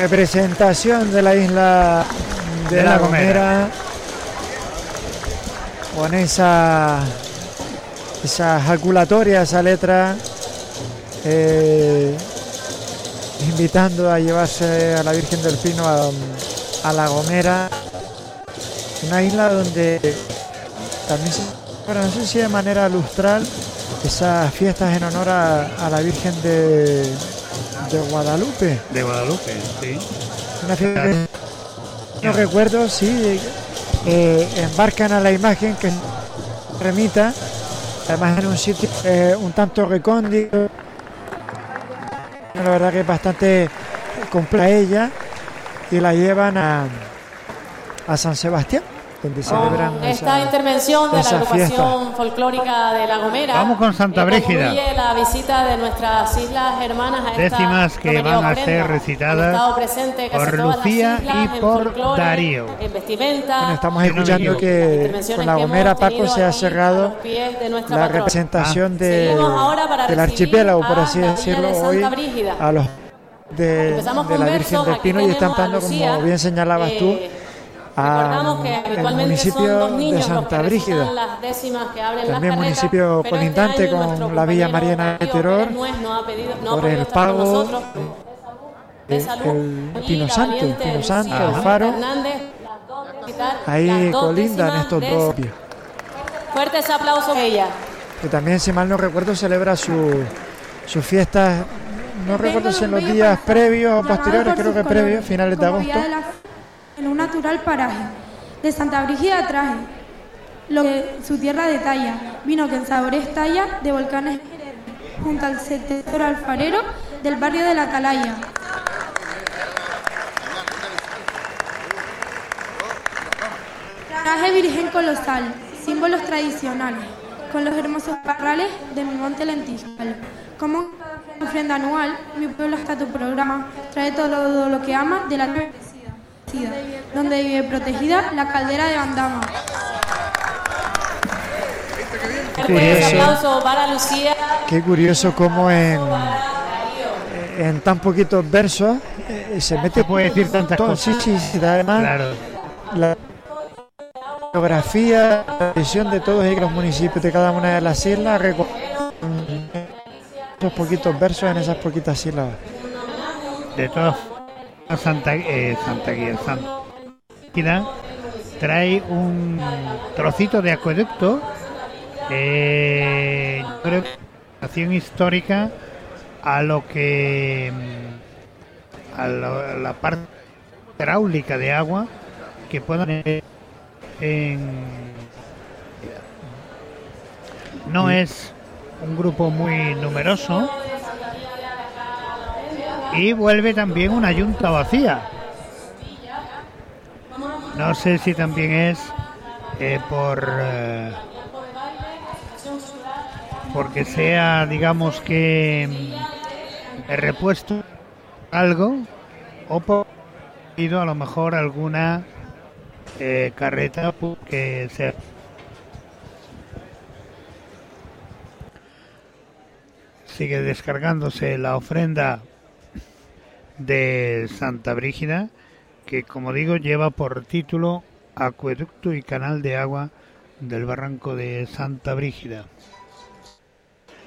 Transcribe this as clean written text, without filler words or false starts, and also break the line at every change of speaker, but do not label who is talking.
representación de la isla de La Gomera, con esa jaculatoria, esa letra, invitando a llevarse a la Virgen del Pino a La Gomera, una isla donde también no sé si de manera lustral, esas fiestas en honor a la Virgen de Guadalupe.
De Guadalupe, sí.
Una fiesta que no recuerdo si embarcan a la imagen que remita, además en un sitio un tanto recóndito. La verdad que es bastante compleja ella, y la llevan a San Sebastián, donde celebran
esta intervención de la agrupación folclórica de La Gomera.
Vamos con Santa Brígida.
Concluye la visita de nuestras islas hermanas a esta
décimas que van a ser recitadas por Lucía y por Darío.
Bueno, estamos escuchando que con La Gomera, Paco, se ha cerrado la representación del archipiélago, por así decirlo, hoy a los de la Virgen del Pino, y están dando, como bien señalabas tú, al municipio de Santa Brígida, también municipio colindante con la Villa Mariana de Teror, por el pago el Pino Santo, el Faro, ahí colindan estos dos.
Fuertes aplausos a ella.
Que también, si mal no recuerdo, celebra sus fiestas, no recuerdo si en los días previos o posteriores, creo que previos, finales de agosto.
En un natural paraje de Santa Brígida traje lo que su tierra de talla, vino que en sabores talla de volcanes junto al sector alfarero del barrio de la Atalaya. Traje virgen colosal, símbolos tradicionales, con los hermosos parrales de mi monte lentiscal. Como ofrenda anual, mi pueblo hasta tu programa trae todo lo que ama de la donde vive protegida la caldera de Bandama.
Un aplauso para Lucía.
Qué curioso cómo en tan poquitos versos se mete,
puede decir tantas cosas.
Sí, además, claro. La geografía, la visión de todos los municipios de cada una de las islas, esos poquitos versos en esas poquitas sílabas.
De todas Santa Brígida trae un trocito de acueducto, creo que acción histórica a lo que a la parte hidráulica de agua que puedan no es un grupo muy numeroso. Y vuelve también una yunta vacía. No sé si también es porque sea, digamos que repuesto algo, o por ido a lo mejor alguna carreta que sea. Sigue descargándose la ofrenda de Santa Brígida, que, como digo, lleva por título Acueducto y Canal de Agua del Barranco de Santa Brígida.